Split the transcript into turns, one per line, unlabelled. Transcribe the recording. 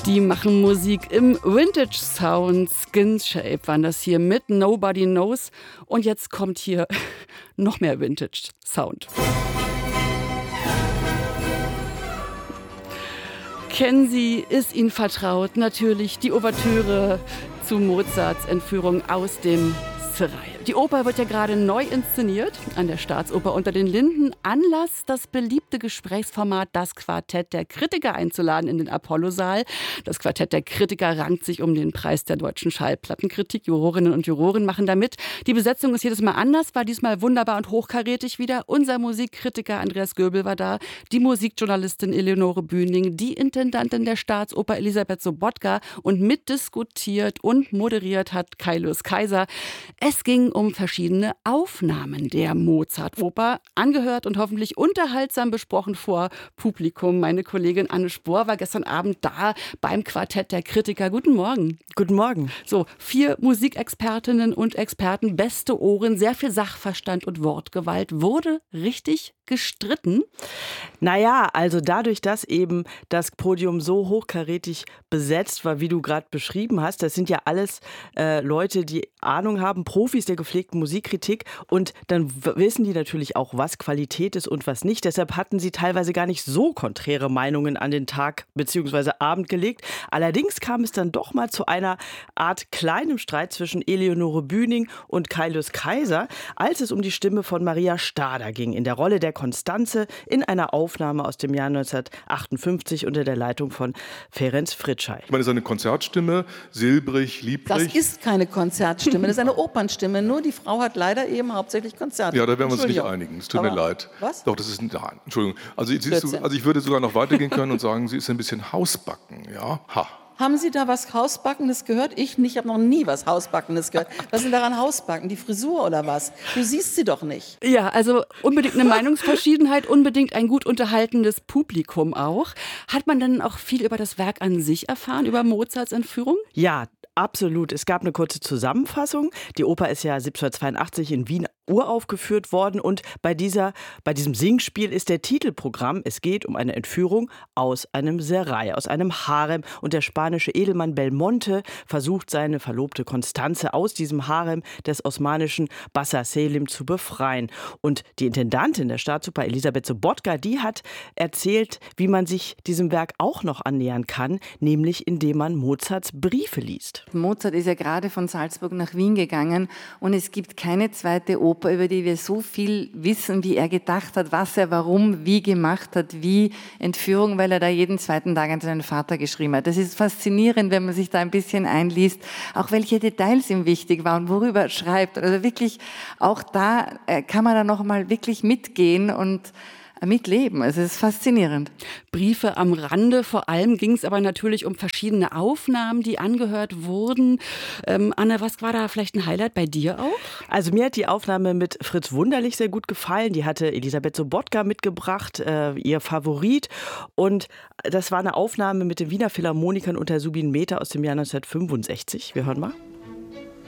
Die machen Musik im Vintage-Sound. Skin Shape waren das hier mit Nobody Knows. Und jetzt kommt hier noch mehr Vintage-Sound. Kennen Sie, ist Ihnen vertraut, natürlich die Ouvertüre zu Mozarts Entführung aus dem Serail. Die Oper wird ja gerade neu inszeniert an der Staatsoper unter den Linden. Anlass, das beliebte Gesprächsformat Das Quartett der Kritiker einzuladen in den Apollo-Saal. Das Quartett der Kritiker rankt sich um den Preis der deutschen Schallplattenkritik. Jurorinnen und Juroren machen da mit. Die Besetzung ist jedes Mal anders, war diesmal wunderbar und hochkarätig wieder. Unser Musikkritiker Andreas Göbel war da, die Musikjournalistin Eleonore Bühning, die Intendantin der Staatsoper Elisabeth Sobotka und mitdiskutiert und moderiert hat Kaius Kaiser. Es ging um verschiedene Aufnahmen der Mozart-Oper, angehört und hoffentlich unterhaltsam besprochen vor Publikum. Meine Kollegin Anne Spohr war gestern Abend da beim Quartett der Kritiker. Guten Morgen.
Guten Morgen.
So, 4 Musikexpertinnen und Experten, beste Ohren, sehr viel Sachverstand und Wortgewalt. Wurde richtig gestritten?
Naja, also dadurch, dass eben das Podium so hochkarätig besetzt war, wie du gerade beschrieben hast, das sind ja alles Leute, die Ahnung haben, Profis der gepflegten Musikkritik, und dann wissen die natürlich auch, was Qualität ist und was nicht. Deshalb hatten sie teilweise gar nicht so konträre Meinungen an den Tag bzw. Abend gelegt. Allerdings kam es dann doch mal zu einer Art kleinem Streit zwischen Eleonore Bühning und Kaius Kaiser, als es um die Stimme von Maria Stadler ging, in der Rolle der Constanze in einer Aufnahme aus dem Jahr 1958 unter der Leitung von Ferenc Fritzsche.
Ich meine, es ist eine Konzertstimme, silbrig, lieblich.
Das ist keine Konzertstimme, das ist eine Opernstimme. Nur die Frau hat leider eben hauptsächlich Konzerte.
Ja, da werden wir uns nicht einigen. Es tut mir leid.
Was?
Doch, das ist ein... Ja, Entschuldigung. Also ich würde sogar noch weitergehen können und sagen, sie ist ein bisschen Hausbacken. Ja, ha.
Haben Sie da was Hausbackenes gehört? Ich nicht, ich habe noch nie was Hausbackenes gehört. Was ist denn daran Hausbacken? Die Frisur oder was? Du siehst sie doch nicht.
Ja, also unbedingt eine Meinungsverschiedenheit, unbedingt ein gut unterhaltendes Publikum auch. Hat man denn auch viel über das Werk an sich erfahren, über Mozarts Entführung?
Ja, absolut. Es gab eine kurze Zusammenfassung. Die Oper ist ja 1782 in Wien uraufgeführt worden, und bei diesem Singspiel ist der Titelprogramm: Es geht um eine Entführung aus einem Serail, aus einem Harem, und der spanische Edelmann Belmonte versucht, seine Verlobte Constanze aus diesem Harem des osmanischen Bassa Selim zu befreien. Und die Intendantin der Staatsoper Elisabeth Sobotka, die hat erzählt, wie man sich diesem Werk auch noch annähern kann, nämlich indem man Mozarts Briefe liest.
Mozart ist ja gerade von Salzburg nach Wien gegangen, und es gibt keine zweite Oper, über die wir so viel wissen, wie er gedacht hat, was er warum, wie gemacht hat, wie Entführung, weil er da jeden zweiten Tag an seinen Vater geschrieben hat. Das ist faszinierend, wenn man sich da ein bisschen einliest, auch welche Details ihm wichtig waren, worüber er schreibt. Also wirklich, auch da kann man dann noch mal wirklich mitgehen und mitleben. Es ist faszinierend.
Briefe am Rande. Vor allem ging es aber natürlich um verschiedene Aufnahmen, die angehört wurden. Anne, was war da vielleicht ein Highlight bei dir auch?
Also mir hat die Aufnahme mit Fritz Wunderlich sehr gut gefallen. Die hatte Elisabeth Sobotka mitgebracht, ihr Favorit. Und das war eine Aufnahme mit den Wiener Philharmonikern unter Subin Mehta aus dem Jahr 1965. Wir hören mal.